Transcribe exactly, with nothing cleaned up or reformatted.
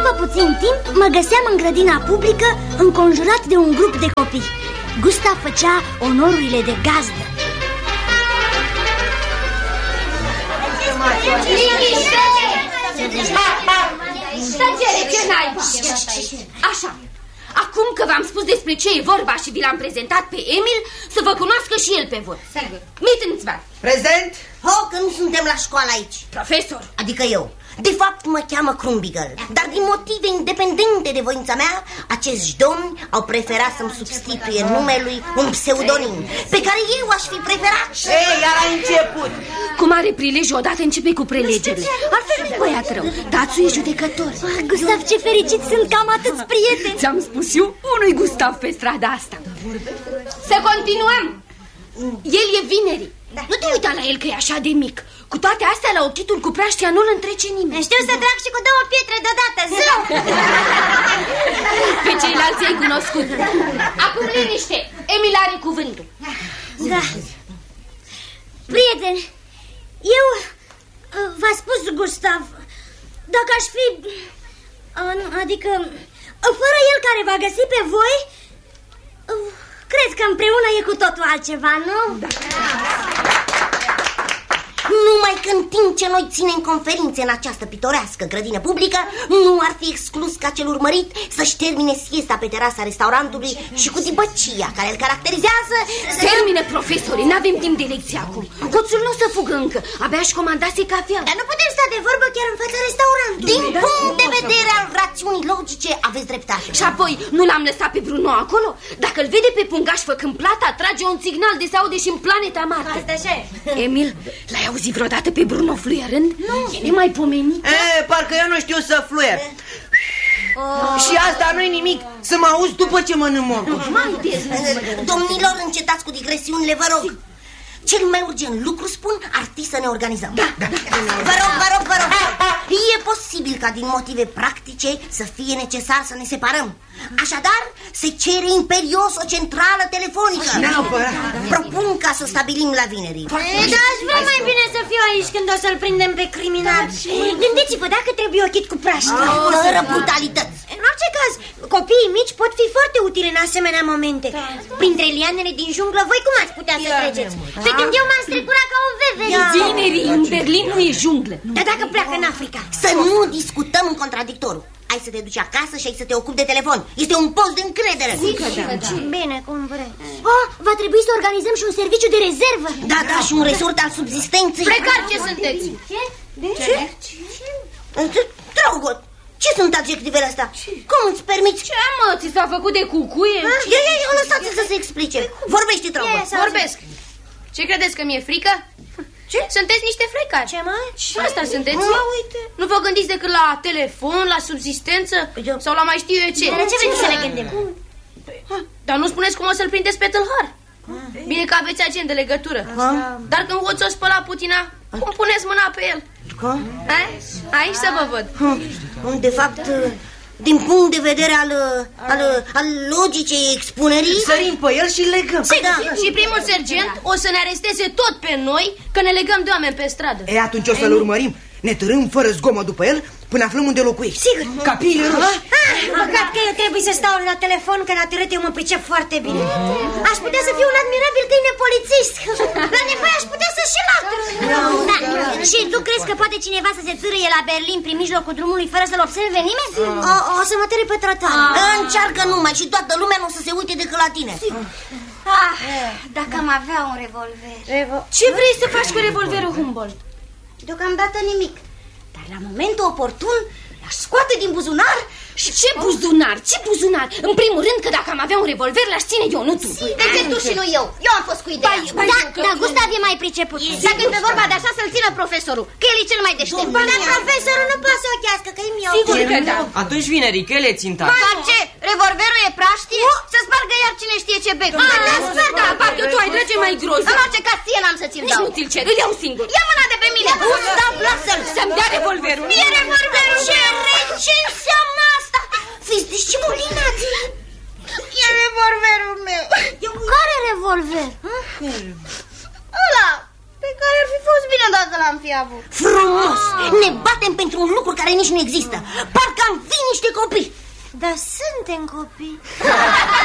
După puțin timp mă găseam în grădina publică, înconjurat de un grup de copii. Gustav făcea onorurile de gazdă. Tăcere, ce naiba! Așa, acum că v-am spus despre ce e vorba și vi l-am prezentat pe Emil, să vă cunoască și el pe voi. Mittensberg. Prezent? Oh, că nu suntem la școală aici. Profesor. Adică eu. De fapt mă cheamă Krumbiegel, dar din motive independente de voința mea, acești domni au preferat să-mi substituie numelui un pseudonim pe care eu aș fi preferat. Ei, iar a început. Cu mare prilej odată începe cu prelegerile. Altfel nu-i băiat rău. Tațu e judecător. Ah, Gustav, ce fericit sunt că am atâți prieteni. Ți-am spus eu, unui Gustav pe strada asta. Să continuăm. El e Vinerii. Da. Nu te uita la el că e așa de mic. Cu toate astea, la ochitul cu praștia nu-l întrece nimeni. Știu să trag și cu două pietre deodată, zău! Pe ceilalți ai cunoscut. Acum liniște, Emil are cuvântul. Da. Prieteni, eu v-a spus Gustav, dacă aș fi, adică, fără el care v-a găsit pe voi, cred că împreună e cu totul altceva, nu? Da. Numai că în timp ce noi ținem conferințe în această pitorească grădină publică, nu ar fi exclus ca cel urmărit să-și termine siesta pe terasa restaurantului și cu dibăcia care îl caracterizează. Termine, profesorii, n-avem timp de lecție acum. Hoțul nu o să fugă încă, abia își comandase cafea. Dar nu putem sta de vorbă chiar în fața restaurantului. Din punct de vedere al rațiunii logice, aveți dreptate. Și apoi, nu l-am lăsat pe Bruno acolo? Dacă îl vede pe pungaș făcând plata, trage un signal de se aude și în planeta Marte. Asta așa e. Emil, l-ai auzit vreodată pe Bruno fluierând? Nu. E nemaipomenit. E, parcă eu nu știu să fluier. Oh. Și asta nu-i nimic, să mă auzi după ce mănânc morcov. Domnilor, încetați cu digresiunile, vă rog. Cel mai urgent lucru, spun, ar fi să ne organizăm. Da, da. Vă rog, vă rog, vă rog. E posibil ca din motive practice să fie necesar să ne separăm. Așadar, se cere imperios o centrală telefonică. Propun ca să stabilim la Vinerii. Da, aș vrea mai bine să fiu aici când o să-l prindem pe criminal. Gândiți-vă, dacă trebuie ochit cu praști. Fără brutalități. În orice caz, copiii mici pot fi foarte utili în asemenea momente. Printre lianele din junglă, voi cum ați putea să treceți? Pe când eu m-am strecurat ca o veveriță. Vinerii, în Berlin nu e junglă. Dar dacă pleacă în Africa? Să nu discutăm în contradictoriu. Ai să te duci acasă și ai să te ocupi de telefon. Este un post de încredere. Bine, cum vrei. Oh, va trebui să organizăm și un serviciu de rezervă. Da, da, și un resort al subzistenței. Precar ce sunteți? Ce? Ce? Drogot, ce sunt adjectivele astea? Cum îți permiți? Ce, mă, ți s-a făcut de cucuie? Ia, ia, ia, lăsați să se explice. Vorbește, Drogot. Vorbesc. Ce credeți, că mi-e frică? Ce? Sunteți niște frecari. Ce, mă? Ce? Asta sunteți? Mă, uite. Nu vă gândiți decât la telefon, la subzistență? Sau la mai știu eu ce? Dar ce vreți să ne gândim? Dar nu spuneți cum o să-l prindeți pe tâlhar. Bine că aveți agent de legătură. Dar când hoțul o spăla putina, cum puneți mâna pe el? Aici să vă văd. De fapt, din punct de vedere al, al, al logicii expunerii, sărim pe el și legăm. Da. Și primul sergent o să ne aresteze tot pe noi, că ne legăm de oameni pe stradă. E, atunci o să-l urmărim. Ne târâm fără zgomot după el până aflăm unde locuiești. Sigur. Capiile roșii. Păcat că eu trebuie să stau la telefon, că la târât eu mă pricep foarte bine. Aș putea să fiu un admirabil câine polițist. La nevoie aș putea să și latăr. Da. Și tu crezi că poate cineva să se țârâie la Berlin prin mijlocul drumului fără să-l observe nimeni? O, o să mă târâi pe trotuar. Încearcă numai și toată lumea nu o să se uite decât la tine. Ah, dacă am avea un revolver. Ce vrei să faci cu revolverul Humboldt? Deocamdată nimic. Dar la momentul oportun l-aș scoate din buzunar. Și ce buzunar? Ce buzunar? În primul rând că dacă am avea un revolver, l-aș ține eu, nu tu. De ce tu și nu eu? Eu am fost cu ideea. Da, dar Gustav e mai priceput. Dacă e vorba de așa, să-l țină profesorul, că el e cel mai deștept. Dar profesorul nu poate să ochească, că e miau. Sigur că da. Atunci Vinerii, că el e ținta. Dar ce? Revolverul e praștie? Să spargă iar cine știe ce bec. Da, parcă tu ai drăge mai gros. În orice caz, ție n-am să ți-l dau. Nici nu ți-l cer, îl iau singur. Ia mâna de pe mine. Gustav, lasă-l. Să-mi dea revolverul. E revolverul. Ce, ce înseamnă asta? Fiți disciplinați. E revolverul meu. Care revolver? Ăla pe care ar fi fost bine dacă l-am fi avut. Frumos! Ne batem pentru un lucru care nici nu există. Parcă am fi niște Dar suntem copii.